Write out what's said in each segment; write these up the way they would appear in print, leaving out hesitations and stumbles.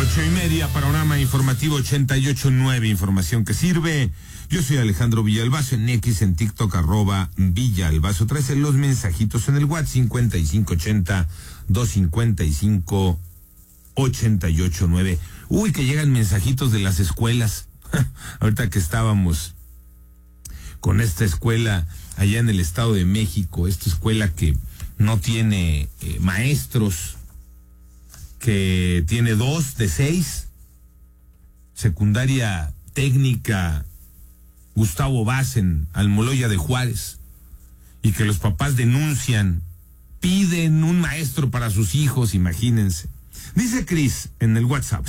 8:30, panorama informativo 88.9, información que sirve. Yo soy Alejandro Villalbazo, en X, en TikTok, @Villalbazo. Traes los mensajitos en el WhatsApp 5580-255-889. Uy, que llegan mensajitos de las escuelas. Ahorita que estábamos con esta escuela allá en el Estado de México, esta escuela que no tiene maestros, que tiene 2 de 6, secundaria técnica Gustavo Vaz en Almoloya de Juárez, y que los papás denuncian, piden un maestro para sus hijos, imagínense. Dice Cris en el WhatsApp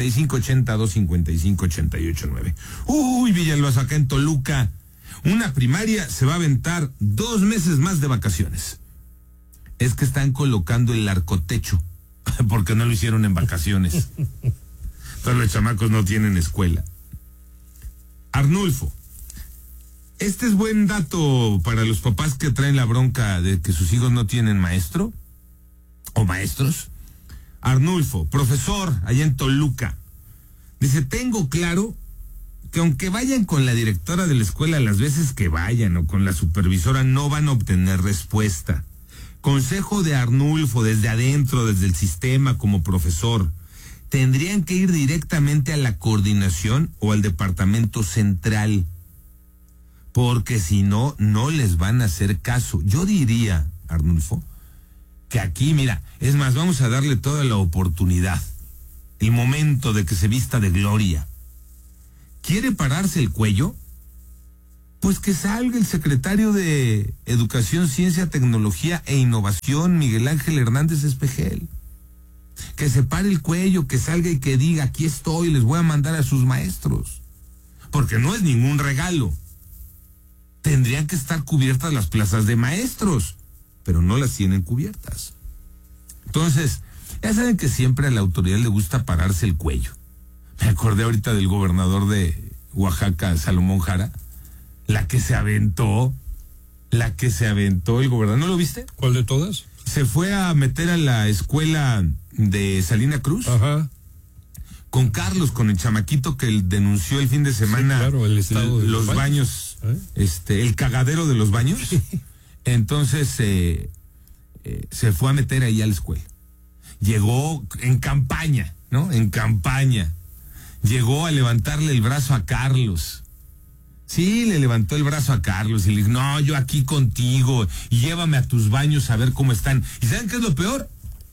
5580-255-889. Uy, Villalbazo, acá en Toluca, una primaria se va a aventar 2 meses más de vacaciones. Es que están colocando el arcotecho, porque no lo hicieron en vacaciones. Entonces los chamacos no tienen escuela. Arnulfo, este es buen dato para los papás que traen la bronca de que sus hijos no tienen maestro o maestros. Arnulfo, profesor allá en Toluca, dice: tengo claro que aunque vayan con la directora de la escuela las veces que vayan o con la supervisora, no van a obtener respuesta. Consejo de Arnulfo, desde adentro, desde el sistema, como profesor, tendrían que ir directamente a la coordinación o al departamento central, porque si no, no les van a hacer caso. Yo diría, Arnulfo, que aquí, mira, es más, vamos a darle toda la oportunidad, el momento de que se vista de gloria. ¿Quiere pararse el cuello? Pues que salga el secretario de Educación, Ciencia, Tecnología e Innovación, Miguel Ángel Hernández Espejel. Que se pare el cuello, que salga y que diga: aquí estoy, les voy a mandar a sus maestros. Porque no es ningún regalo. Tendrían que estar cubiertas las plazas de maestros, pero no las tienen cubiertas. Entonces, ya saben que siempre a la autoridad le gusta pararse el cuello. Me acordé ahorita del gobernador de Oaxaca, Salomón Jara, la que se aventó el gobernador. ¿No lo viste? ¿Cuál de todas? Se fue a meter a la escuela de Salina Cruz. Ajá. Con Carlos, con el chamaquito que denunció el fin de semana, sí, claro, el estado de los baños, el cagadero de los baños. Entonces se fue a meter ahí a la escuela. Llegó en campaña, ¿no? En campaña. Llegó a levantarle el brazo a Carlos. Sí, le levantó el brazo a Carlos y le dijo: no, yo aquí contigo, y llévame a tus baños a ver cómo están. ¿Y saben qué es lo peor?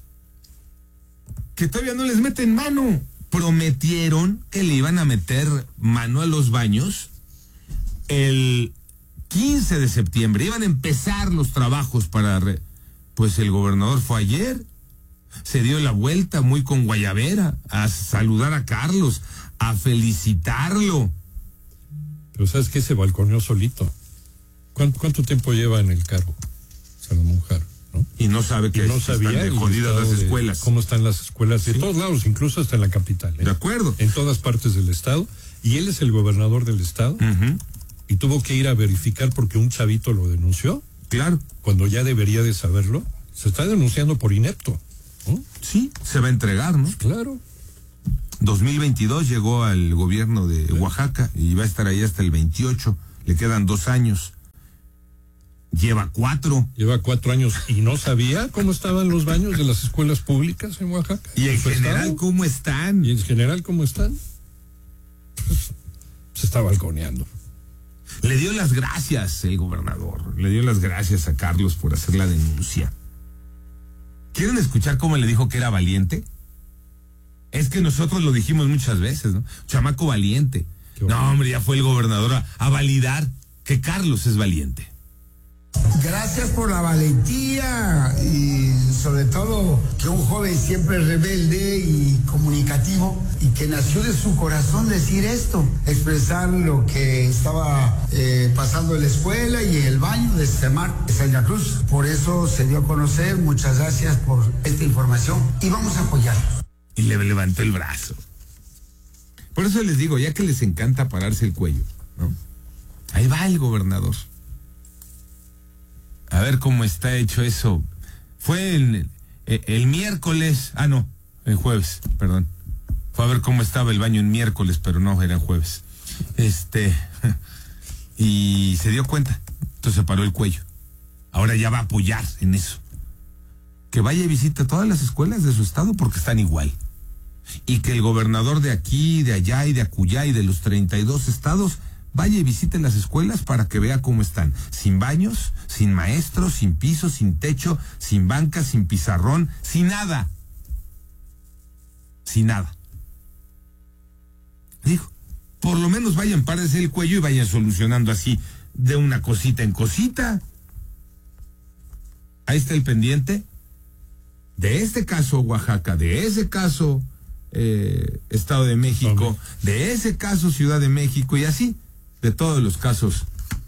Que todavía no les meten mano. Prometieron que le iban a meter mano a los baños el 15 de septiembre. Iban a empezar los trabajos para... Pues el gobernador fue ayer, se dio la vuelta muy con guayabera a saludar a Carlos, a felicitarlo. Pero ¿sabes qué? Se balconeó solito. ¿Cuánto tiempo lleva en el cargo Salomón Jara, ¿no? Y no sabe que no sabía están de jodidas las escuelas. Cómo están las escuelas de ¿Sí? todos lados, incluso hasta en la capital. De acuerdo. En todas partes del estado. Y él es el gobernador del estado. Uh-huh. Y tuvo que ir a verificar porque un chavito lo denunció. Claro. Cuando ya debería de saberlo. Se está denunciando por inepto, ¿no? Sí, se va a entregar, ¿no? Claro. 2022 llegó al gobierno de Oaxaca y va a estar ahí hasta el 28. Le quedan 2 años. Lleva 4. Lleva 4 años y no sabía cómo estaban los baños de las escuelas públicas en Oaxaca. ¿Y en general cómo están? ¿Y en general cómo están? Pues, se está balconeando. Le dio las gracias el gobernador. Le dio las gracias a Carlos por hacer la denuncia. ¿Quieren escuchar cómo le dijo que era valiente? Es que nosotros lo dijimos muchas veces, ¿no? Chamaco valiente. No, hombre, ya fue el gobernador a validar que Carlos es valiente. Gracias por la valentía y sobre todo que un joven siempre rebelde y comunicativo y que nació de su corazón decir esto, expresar lo que estaba pasando en la escuela y en el baño de Semar de Salina Cruz. Por eso se dio a conocer. Muchas gracias por esta información y vamos a apoyarlos. Y le levantó el brazo. Por eso les digo, ya que les encanta pararse el cuello, ¿no? Ahí va el gobernador. A ver cómo está hecho eso. Fue el miércoles, el jueves, perdón. Fue a ver cómo estaba el baño en miércoles, pero no, era en jueves. Y se dio cuenta, entonces se paró el cuello. Ahora ya va a apoyar en eso. Que vaya y visite todas las escuelas de su estado porque están igual. Y que el gobernador de aquí, de allá y de acullá y de los 32 estados vaya y visite las escuelas para que vea cómo están. Sin baños, sin maestros, sin piso, sin techo, sin banca, sin pizarrón, sin nada. Sin nada. Dijo, por lo menos vayan, párense el cuello y vayan solucionando así de una cosita en cosita. Ahí está el pendiente de este caso Oaxaca, de ese caso Estado de México, de ese caso Ciudad de México y así de todos los casos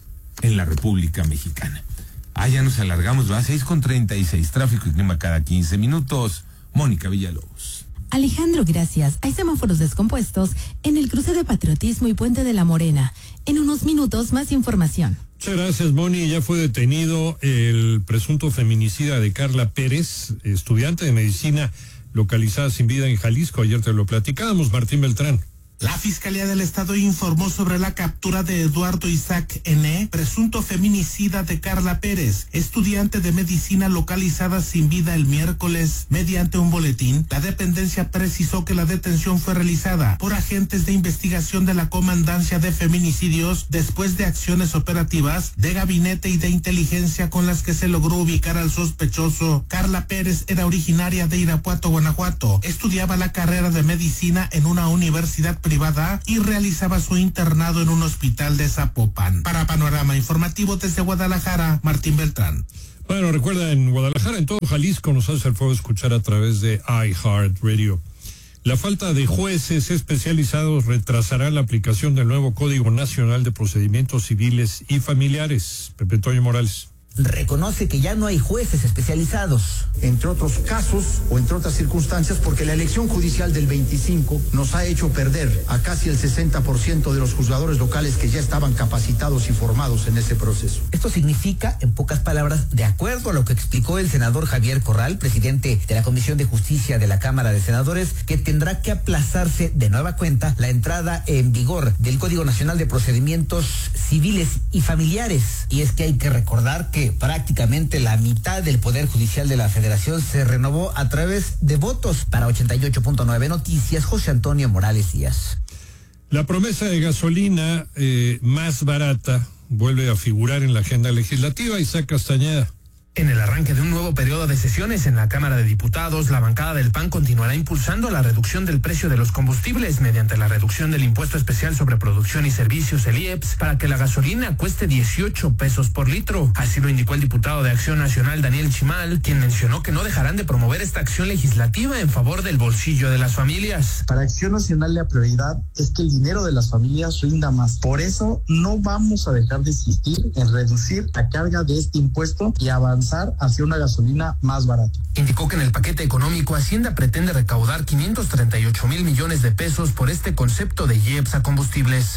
en la República Mexicana. Ya nos alargamos, va 6:36, tráfico y clima cada 15 minutos. Mónica Villalobos. Alejandro, gracias. Hay semáforos descompuestos en el cruce de Patriotismo y Puente de la Morena. En unos minutos, más información. Muchas gracias, Moni. Ya fue detenido el presunto feminicida de Carla Pérez, estudiante de medicina localizada sin vida en Jalisco. Ayer te lo platicábamos, Martín Beltrán. La Fiscalía del Estado informó sobre la captura de Eduardo Isaac N., presunto feminicida de Carla Pérez, estudiante de medicina localizada sin vida el miércoles. Mediante un boletín, la dependencia precisó que la detención fue realizada por agentes de investigación de la Comandancia de Feminicidios después de acciones operativas de gabinete y de inteligencia con las que se logró ubicar al sospechoso. Carla Pérez era originaria de Irapuato, Guanajuato. Estudiaba la carrera de medicina en una universidad privada y realizaba su internado en un hospital de Zapopan. Para Panorama Informativo desde Guadalajara, Martín Beltrán. Bueno, recuerda, en Guadalajara, en todo Jalisco, nos hace el favor de escuchar a través de iHeartRadio. La falta de jueces especializados retrasará la aplicación del nuevo Código Nacional de Procedimientos Civiles y Familiares. Pepe Toño Morales. Reconoce que ya no hay jueces especializados. Entre otros casos o entre otras circunstancias, porque la elección judicial del 25 nos ha hecho perder a casi el 60% de los juzgadores locales que ya estaban capacitados y formados en ese proceso. Esto significa, en pocas palabras, de acuerdo a lo que explicó el senador Javier Corral, presidente de la Comisión de Justicia de la Cámara de Senadores, que tendrá que aplazarse de nueva cuenta la entrada en vigor del Código Nacional de Procedimientos Civiles y Familiares. Y es que hay que recordar que prácticamente la mitad del Poder Judicial de la Federación se renovó a través de votos. Para 88.9 Noticias, José Antonio Morales Díaz. La promesa de gasolina más barata vuelve a figurar en la agenda legislativa. Isaac Castañeda. En el arranque de un nuevo periodo de sesiones en la Cámara de Diputados, la bancada del PAN continuará impulsando la reducción del precio de los combustibles mediante la reducción del impuesto especial sobre producción y servicios, el IEPS, para que la gasolina cueste 18 pesos por litro. Así lo indicó el diputado de Acción Nacional, Daniel Chimal, quien mencionó que no dejarán de promover esta acción legislativa en favor del bolsillo de las familias. Para Acción Nacional la prioridad es que el dinero de las familias rinda más. Por eso no vamos a dejar de insistir en reducir la carga de este impuesto y avanzar hacia una gasolina más barata. Indicó que en el paquete económico Hacienda pretende recaudar 538,000 millones de pesos por este concepto de IEPS a combustibles.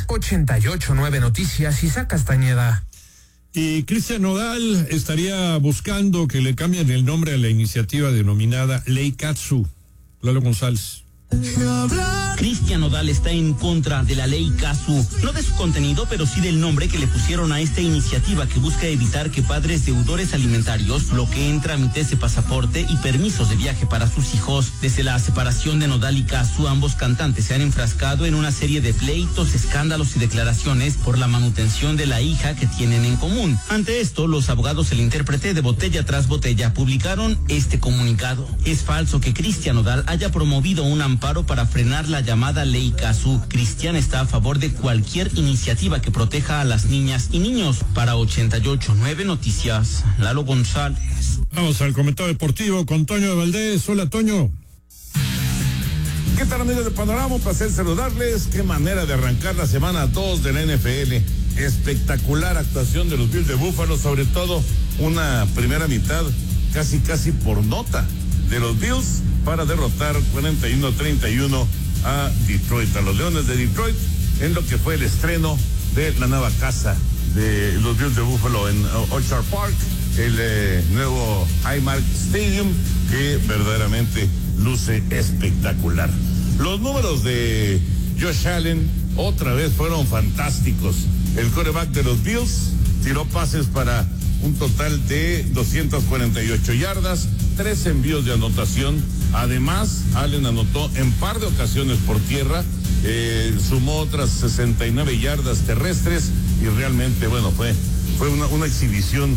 88.9 Noticias, Isaac Castañeda. Y Cristian Nodal estaría buscando que le cambien el nombre a la iniciativa denominada Ley Katsu. Lalo González. Cristian Nodal está en contra de la ley Katsu, no de su contenido, pero sí del nombre que le pusieron a esta iniciativa que busca evitar que padres deudores alimentarios bloqueen trámites de pasaporte y permisos de viaje para sus hijos. Desde la separación de Nodal y Katsu, ambos cantantes se han enfrascado en una serie de pleitos, escándalos y declaraciones por la manutención de la hija que tienen en común. Ante esto, los abogados del intérprete de Botella Tras Botella publicaron este comunicado. Es falso que Cristian Nodal haya promovido un amparo para frenar la llamada ley Katsu. Cristian está a favor de cualquier iniciativa que proteja a las niñas y niños. Para 88.9 Noticias, Lalo González. Vamos al comentario deportivo con Toño de Valdés. Hola, Toño. ¿Qué tal, amigos de Panorama? Un placer saludarles. Qué manera de arrancar la semana 2 de la NFL. Espectacular actuación de los Bills de Buffalo, sobre todo una primera mitad casi por nota de los Bills para derrotar 41-31 a Detroit, a los Leones de Detroit, en lo que fue el estreno de la nueva casa de los Bills de Buffalo en Orchard Park, el nuevo Highmark Stadium, que verdaderamente luce espectacular. Los números de Josh Allen otra vez fueron fantásticos. El quarterback de los Bills tiró pases para un total de 248 yardas, 3 envíos de anotación. Además, Allen anotó en par de ocasiones por tierra, sumó otras 69 yardas terrestres y realmente, bueno, fue una exhibición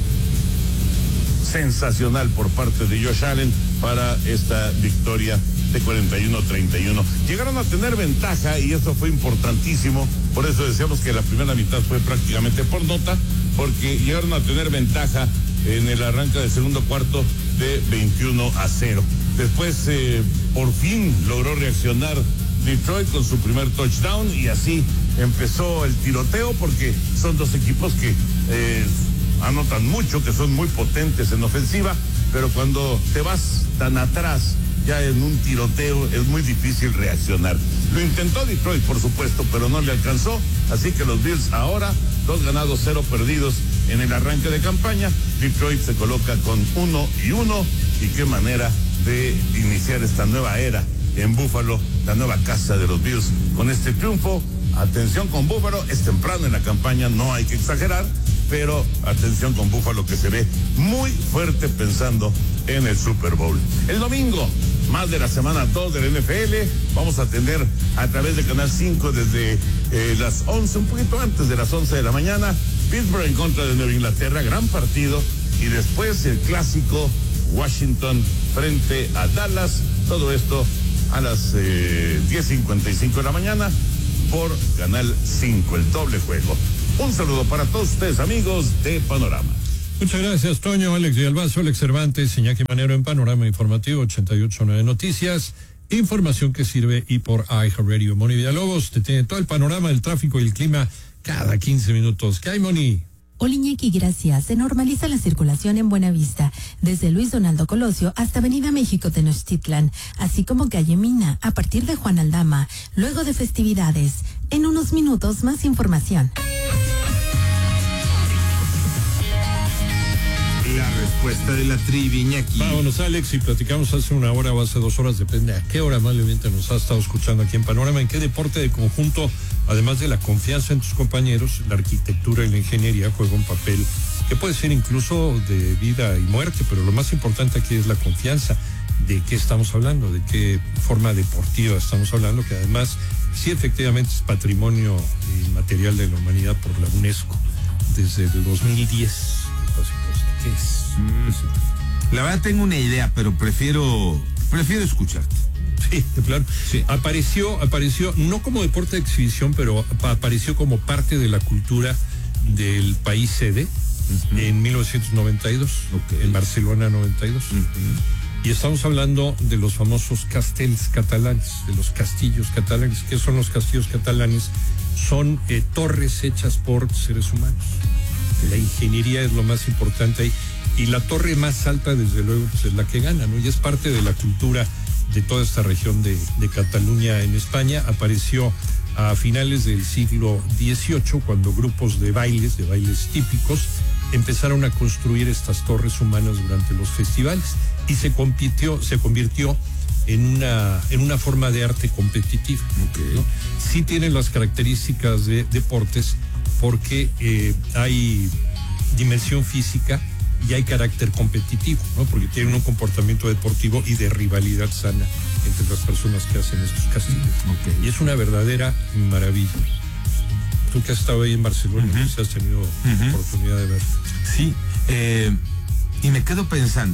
sensacional por parte de Josh Allen para esta victoria de 41-31. Llegaron a tener ventaja y eso fue importantísimo, por eso decíamos que la primera mitad fue prácticamente por nota, porque llegaron a tener ventaja en el arranque del segundo cuarto de 21-0. Después, por fin logró reaccionar Detroit con su primer touchdown y así empezó el tiroteo, porque son dos equipos que anotan mucho, que son muy potentes en ofensiva, pero cuando te vas tan atrás ya en un tiroteo es muy difícil reaccionar. Lo intentó Detroit, por supuesto, pero no le alcanzó, así que los Bills ahora 2 ganados, 0 perdidos en el arranque de campaña. Detroit se coloca con 1-1 y qué manera de iniciar esta nueva era en Búfalo, la nueva casa de los Bills con este triunfo. Atención con Búfalo, es temprano en la campaña, no hay que exagerar, pero atención con Búfalo, que se ve muy fuerte pensando en el Super Bowl. El domingo, más de la semana 2 del NFL, vamos a tener a través de Canal 5 desde las 11, un poquito antes de las 11 de la mañana, Pittsburgh en contra de Nueva Inglaterra, gran partido, y después el clásico Washington frente a Dallas, todo esto a las 10:55 de la mañana por Canal 5, el doble juego. Un saludo para todos ustedes, amigos de Panorama. Muchas gracias, Toño, Alex Villalbazo, Alex Cervantes, Iñaki Manero en Panorama Informativo 88.9 Noticias, información que sirve y por iHeartRadio. Moni Villalobos te tiene todo el panorama del tráfico y el clima cada 15 minutos. ¿Qué hay, Moni? Hola, Iñaki, gracias. Se normaliza la circulación en Buenavista, desde Luis Donaldo Colosio hasta Avenida México Tenochtitlan, así como calle Mina, a partir de Juan Aldama, luego de festividades. En unos minutos, más información. La respuesta de la trivia, Iñaki. Vámonos, Alex, y platicamos hace una hora o hace 2 horas, depende a qué hora amablemente nos ha estado escuchando aquí en Panorama. ¿En qué deporte de conjunto, además de la confianza en tus compañeros, la arquitectura y la ingeniería juega un papel que puede ser incluso de vida y muerte? Pero lo más importante aquí es la confianza. ¿De qué estamos hablando? ¿De qué forma deportiva estamos hablando? Que además, sí, efectivamente es patrimonio inmaterial de la humanidad por la UNESCO desde el 2010. ¿Qué es? La verdad tengo una idea, pero prefiero escucharte. Sí, claro. Sí. Apareció no como deporte de exhibición, pero apareció como parte de la cultura del país sede en 1992, en Barcelona 92. Y estamos hablando de los famosos castells catalanes, de los castillos catalanes. ¿Qué son los castillos catalanes? Son torres hechas por seres humanos. La ingeniería es lo más importante ahí. Y la torre más alta, desde luego, pues es la que gana, ¿no? Y es parte de la cultura de toda esta región de Cataluña en España. Apareció a finales del siglo XVIII, cuando grupos de bailes típicos, empezaron a construir estas torres humanas durante los festivales. Y se convirtió en una forma de arte competitiva. ¿No? Sí tiene las características de deportes, porque hay dimensión física y hay carácter competitivo, ¿no? Porque tienen un comportamiento deportivo y de rivalidad sana entre las personas que hacen estos castillos. Y es una verdadera maravilla. Tú que has estado ahí en Barcelona, pues has tenido oportunidad de ver. Sí, y me quedo pensando,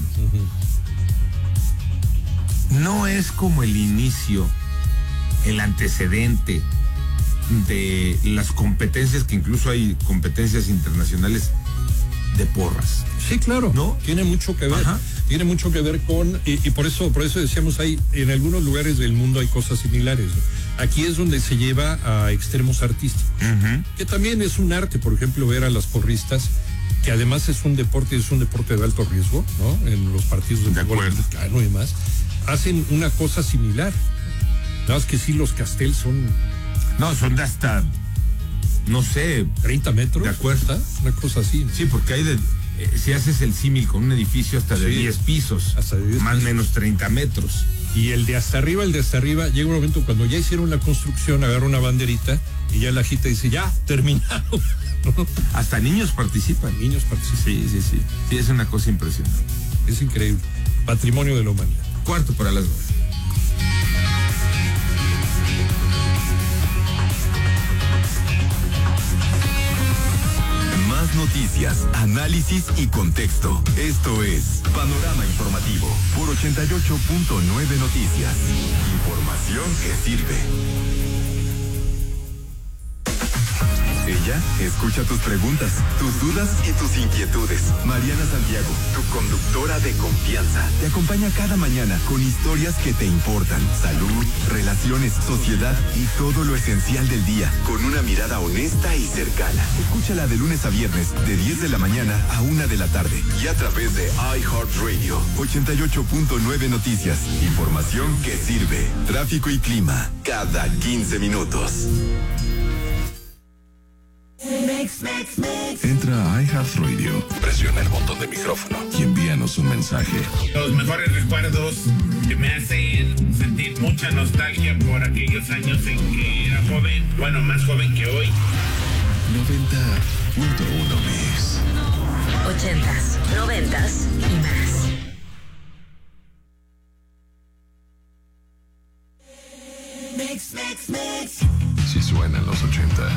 no es como el inicio, el antecedente de las competencias, que incluso hay competencias internacionales de porras. Sí, claro, ¿no? Tiene mucho que ver. Ajá. Tiene mucho que ver con, y por eso decíamos, en algunos lugares del mundo hay cosas similares, ¿no? Aquí es donde se lleva a extremos artísticos, que también es un arte. Por ejemplo, ver a las porristas, que además es un deporte de alto riesgo, ¿no? En los partidos de fútbol americano y demás, hacen una cosa similar. Nada más que sí, los castells son de hasta, no sé, 30 metros. ¿De acuerdo? Una cosa así, ¿no? Sí, porque hay si haces el símil con un edificio hasta de 10 pisos, hasta de 10 más o menos 30 metros. Y el de hasta arriba, llega un momento cuando ya hicieron la construcción, agarra una banderita y ya la agita y dice, ya, terminado. Hasta niños participan. Sí, es una cosa impresionante. Es increíble. Patrimonio de la humanidad. 9:45. Más noticias, análisis y contexto. Esto es Panorama Informativo por 88.9 Noticias. Información que sirve. Ella escucha tus preguntas, tus dudas y tus inquietudes. Mariana Santiago, tu conductora de confianza, te acompaña cada mañana con historias que te importan. Salud, relaciones, sociedad y todo lo esencial del día, con una mirada honesta y cercana. Escúchala de lunes a viernes, de 10 de la mañana a 1 de la tarde. Y a través de iHeartRadio, 88.9 Noticias. Información que sirve. Tráfico y clima, cada 15 minutos. Entra a iHeartRadio, presiona el botón de micrófono y envíanos un mensaje. Los mejores recuerdos que me hacen sentir mucha nostalgia por aquellos años en que era joven, bueno, más joven que hoy. 90.1 Mix. 80s, 90s y más. Si suenan los 80.